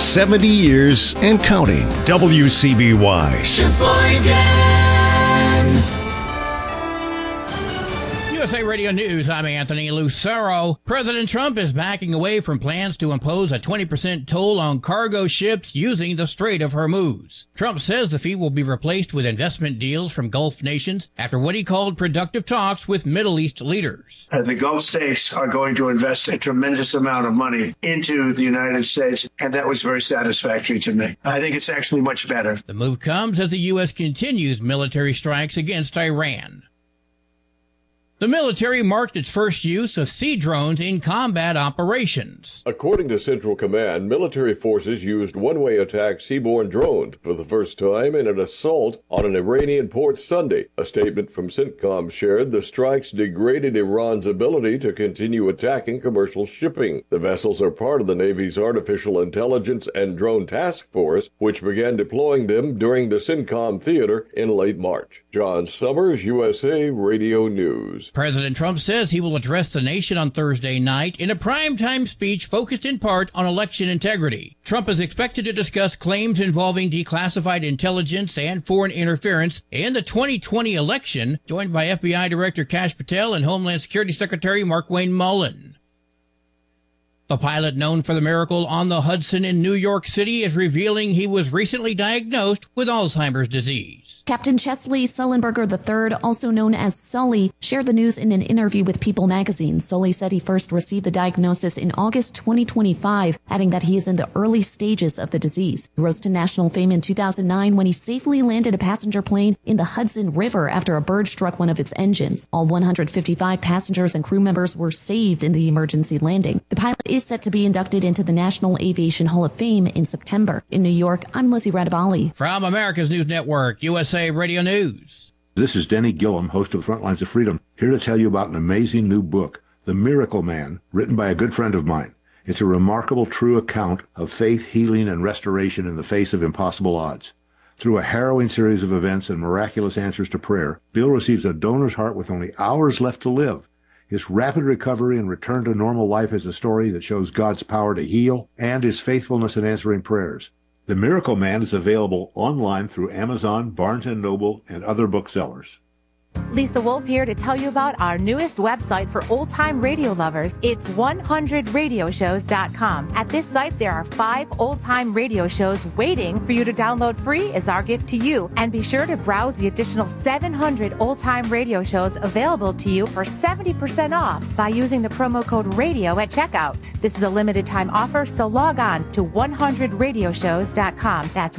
70 years and counting. WCBY. Sheboygan. USA Radio News, I'm Anthony Lucero. President Trump is backing away from plans to impose a 20% toll on cargo ships using the Strait of Hormuz. Trump says the fee will be replaced with investment deals from Gulf nations after what he called productive talks with Middle East leaders. The Gulf states are going to invest a tremendous amount of money into the United States, and that was very satisfactory to me. I think it's actually much better. The move comes as the U.S. continues military strikes against Iran. The military marked its first use of sea drones in combat operations. According to Central Command, military forces used one-way attack seaborne drones for the first time in an assault on an Iranian port Sunday. A statement from CENTCOM shared the strikes degraded Iran's ability to continue attacking commercial shipping. The vessels are part of the Navy's Artificial Intelligence and Drone Task Force, which began deploying them during the CENTCOM theater in late March. John Summers, USA Radio News. President Trump says he will address the nation on Thursday night in a primetime speech focused in part on election integrity. Trump is expected to discuss claims involving declassified intelligence and foreign interference in the 2020 election, joined by FBI Director Kash Patel and Homeland Security Secretary Markwayne Mullin. The pilot known for the miracle on the Hudson in New York City is revealing he was recently diagnosed with Alzheimer's disease. Captain Chesley Sullenberger III, also known as Sully, shared the news in an interview with People magazine. Sully said he first received the diagnosis in August 2025, adding that he is in the early stages of the disease. He rose to national fame in 2009 when he safely landed a passenger plane in the Hudson River after a bird struck one of its engines. All 155 passengers and crew members were saved in the emergency landing. The pilot is set to be inducted into the National Aviation Hall of Fame in September. In New York, I'm Lizzie Radabali. From America's News Network, USA Radio News. This is Denny Gillum, host of Frontlines of Freedom, here to tell you about an amazing new book, The Miracle Man, written by a good friend of mine. It's a remarkable, true account of faith, healing, and restoration in the face of impossible odds. Through a harrowing series of events and miraculous answers to prayer, Bill receives a donor's heart with only hours left to live. His rapid recovery and return to normal life is a story that shows God's power to heal and his faithfulness in answering prayers. The Miracle Man is available online through Amazon, Barnes & Noble, and other booksellers. Lisa Wolf here to tell you about our newest website for old-time radio lovers. It's 100radioshows.com. At this site, there are 5 old-time radio shows waiting for you to download free as our gift to you. And be sure to browse the additional 700 old-time radio shows available to you for 70% off by using the promo code RADIO at checkout. This is a limited-time offer, so log on to 100radioshows.com. That's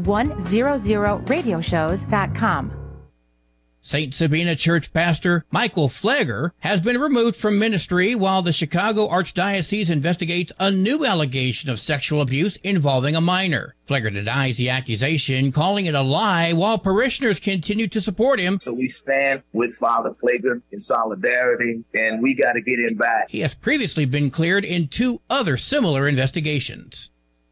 100radioshows.com. St. Sabina Church pastor Michael Pfleger has been removed from ministry while the Chicago Archdiocese investigates a new allegation of sexual abuse involving a minor. Pfleger denies the accusation, calling it a lie, while parishioners continue to support him. So we stand with Father Pfleger in solidarity, and we got to get him back. He has previously been cleared in 2 other similar investigations.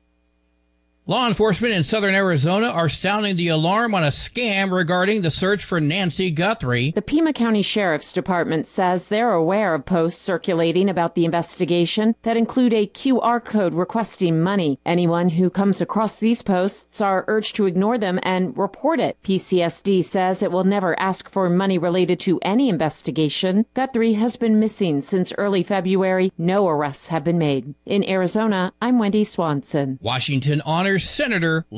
Law enforcement in southern Arizona are sounding the alarm on a scam regarding the search for Nancy Guthrie. The Pima County Sheriff's Department says they're aware of posts circulating about the investigation that include a QR code requesting money. Anyone who comes across these posts are urged to ignore them and report it. PCSD says it will never ask for money related to any investigation. Guthrie has been missing since early February. No arrests have been made. In Arizona, I'm Wendy Swanson. Washington honors Senator